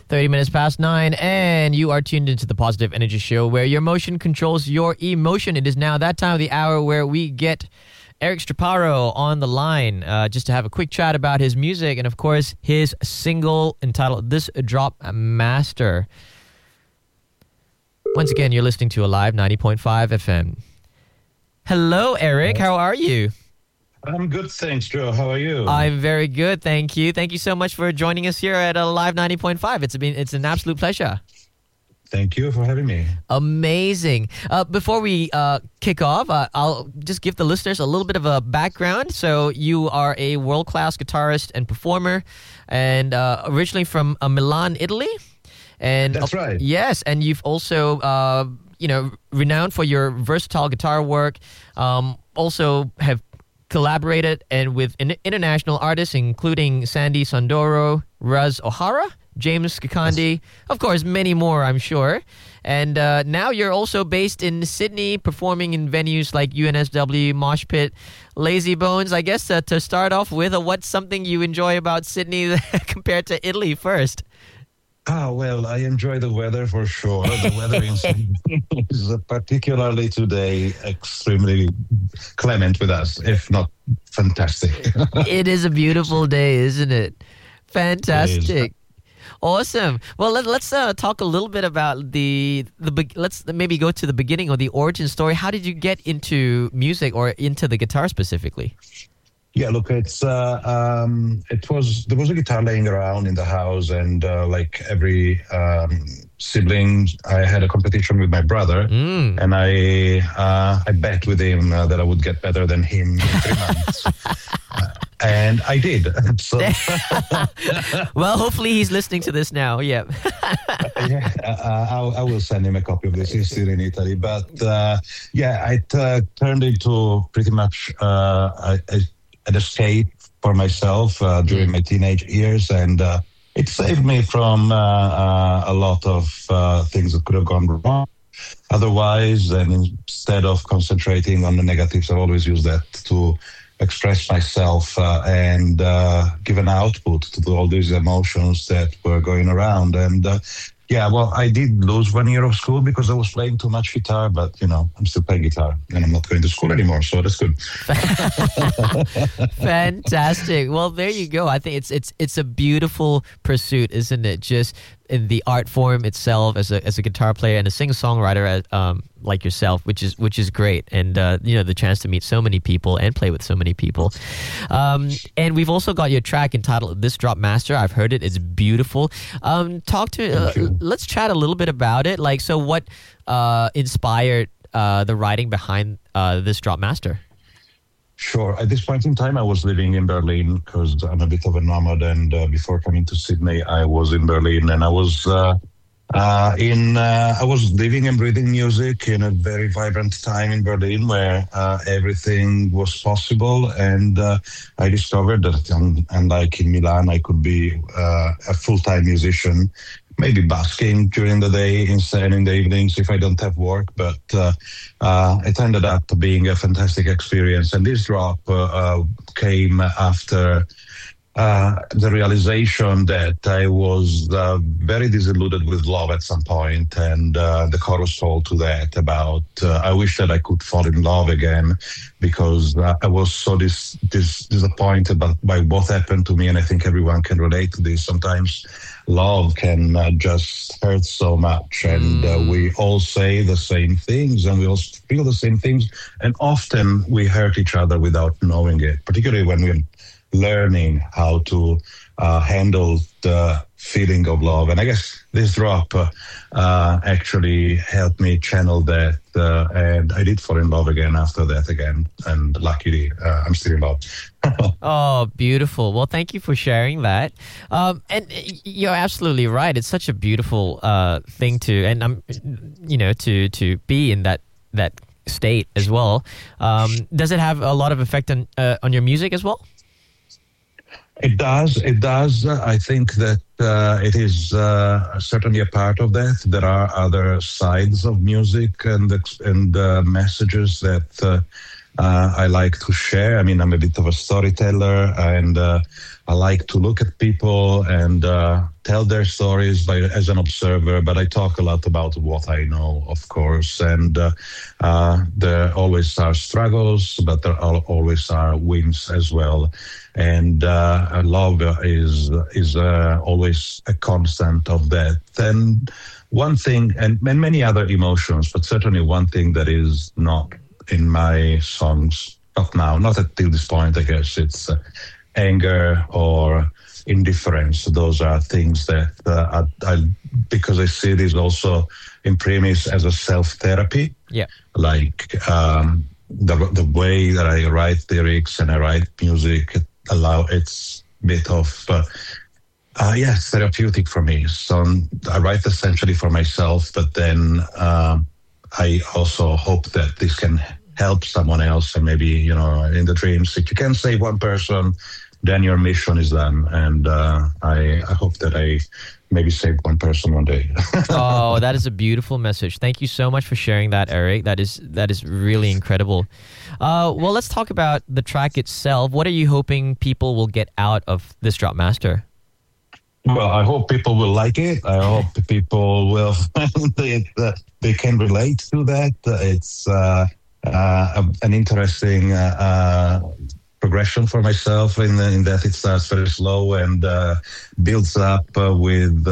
30 minutes past 9, and you are tuned into the Positive Energy Show, where your motion controls your emotion. It is now that time of the hour where we get Eric Straparo on the line just to have a quick chat about his music and, of course, his single entitled This Drop Master. Once again, you're listening to Alive 90.5 FM. Hello, Eric. How are you? I'm good, thanks, Joe. How are you? I'm very good, thank you. Thank you so much for joining us here at Live 90.5. It's an absolute pleasure. Thank you for having me. Amazing. Before we kick off, I'll just give the listeners a little bit of a background. So you are a world-class guitarist and performer, and originally from Milan, Italy. And that's right. Yes, and you've also renowned for your versatile guitar work. Also have collaborated and with international artists including Sandy Sandoro, Raz O'Hara, James Kakandi, of course, many more, I'm sure. And now you're also based in Sydney, performing in venues like UNSW, Mosh Pit, Lazy Bones. I guess to start off with, what's something you enjoy about Sydney compared to Italy first? Well, I enjoy the weather for sure. The weather in Sydney is particularly today extremely clement with us, if not fantastic. It is a beautiful day, isn't it? Fantastic. Awesome. Well, let's talk a little bit about let's maybe go to the beginning or the origin story. How did you get into music or into the guitar specifically? Yeah, look, there was a guitar laying around in the house, and like every sibling, I had a competition with my brother, and I bet with him that I would get better than him in 3 months. And I did. So. Well, hopefully he's listening to this now. Yeah. I will send him a copy of this. He's still in Italy. But it turned into pretty much an escape for myself during my teenage years. And it saved me from a lot of things that could have gone wrong otherwise. And instead of concentrating on the negatives, I've always used that to express myself and give an output to all these emotions that were going around. And I did lose 1 year of school because I was playing too much guitar, but I'm still playing guitar and I'm not going to school anymore, so that's good. Fantastic. Well, there you go. I think it's a beautiful pursuit, isn't it? Just in the art form itself as a guitar player and a singer-songwriter like yourself, which is great, and the chance to meet so many people and play with so many people. And we've also got your track entitled "This Drop Master." I've heard it; it's beautiful. Let's chat a little bit about it. Like, so what inspired the writing behind "This Drop Master"? Sure. At this point in time, I was living in Berlin because I'm a bit of a nomad. And before coming to Sydney, I was in Berlin, and I was I was living and breathing music in a very vibrant time in Berlin where everything was possible. And I discovered that, unlike in Milan, I could be a full-time musician, maybe basking during the day and in the evenings if I don't have work. But it ended up being a fantastic experience. And this drop came after the realization that I was very disillusioned with love at some point, and the chorus told to that about I wish that I could fall in love again, because I was so disappointed by what happened to me, and I think everyone can relate to this. Sometimes love can just hurt so much, and we all say the same things, and we all feel the same things, and often we hurt each other without knowing it, particularly when we're learning how to handle the feeling of love. And I guess this drop actually helped me channel that, and I did fall in love again after that again, and luckily I'm still in love. Oh, beautiful. Well, thank you for sharing that. And you're absolutely right. It's such a beautiful thing to, and to be in that state as well. Does it have a lot of effect on your music as well? It does. I think that it is certainly a part of that. There are other sides of music and messages that I like to share. I mean, I'm a bit of a storyteller, and I like to look at people and tell their stories as an observer. But I talk a lot about what I know, of course. And there always are struggles, but there always are wins as well. And love is always a constant of that. And one thing, and many other emotions, but certainly one thing that is not in my songs, not now, not until this point, I guess, it's anger or indifference. Those are things that because I see this also in premise as a self-therapy. Yeah. Like the way that I write lyrics and I write music it's a bit of therapeutic for me. So I write essentially for myself, but then I also hope that this can help someone else, and maybe in the dreams, if you can save one person, then your mission is done. And I hope that I maybe save one person one day. Oh, that is a beautiful message. Thank you so much for sharing that, Eric. That is really incredible. Well, let's talk about the track itself. What are you hoping people will get out of this Drop Master? Well, I hope people will like it. I hope people will find that they can relate to that. It's an interesting progression for myself in that it starts very slow and builds up with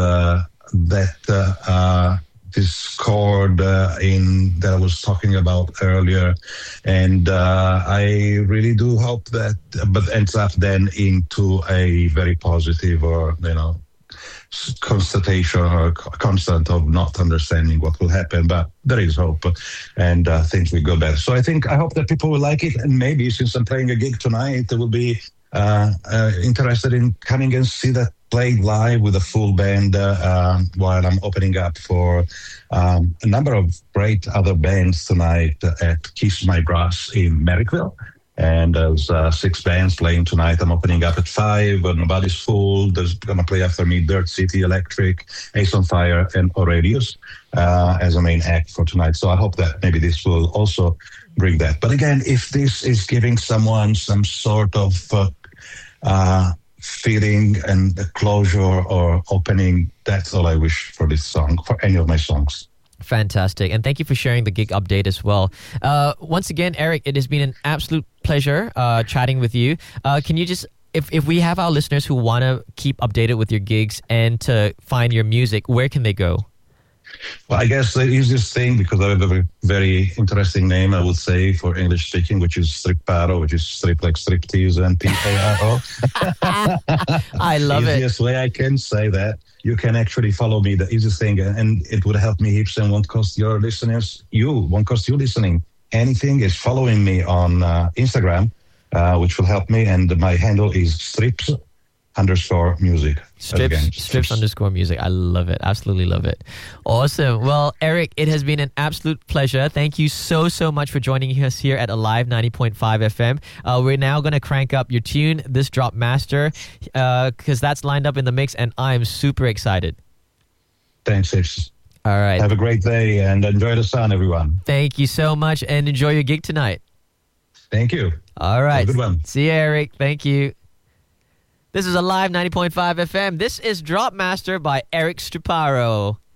that this chord that I was talking about earlier. And I really do hope that, but ends up then into a very positive or, constatation or constant of not understanding what will happen, but there is hope and things will go better. So I hope that people will like it, and maybe since I'm playing a gig tonight, they will be interested in coming and see that played live with a full band while I'm opening up for a number of great other bands tonight at Kiss My Brass in Merrickville. And there's 6 bands playing tonight. I'm opening up at 5, but nobody's full. There's going to play after me Dirt City Electric, Ace on Fire, and Aurelius as a main act for tonight. So I hope that maybe this will also bring that. But again, if this is giving someone some sort of feeling and closure or opening, that's all I wish for this song, for any of my songs. Fantastic. And thank you for sharing the gig update as well. Once again, Eric, it has been an absolute pleasure chatting with you. Can you just, if we have our listeners who want to keep updated with your gigs and to find your music, where can they go? Well, I guess the easiest thing, because I have a very interesting name, I would say, for English speaking, which is Stripparo, which is strip like striptease and Paro. I love it. Easiest way I can say that. You can actually follow me, the easiest thing, and it would help me heaps and won't cost your listeners, won't cost you listening anything, is following me on Instagram, which will help me, and my handle is strips_music. Strips_music. I love it. Absolutely love it. Awesome. Well, Eric, it has been an absolute pleasure. Thank you so much for joining us here at Alive 90.5 FM. We're now going to crank up your tune, this Drop Master, because that's lined up in the mix, and I'm super excited. Thanks, Sips. All right. Have a great day and enjoy the sun, everyone. Thank you so much, and enjoy your gig tonight. Thank you. All right. Have a good one. See you, Eric. Thank you. This is Alive 90.5 FM. This is Drop Master by Eric Stripparo.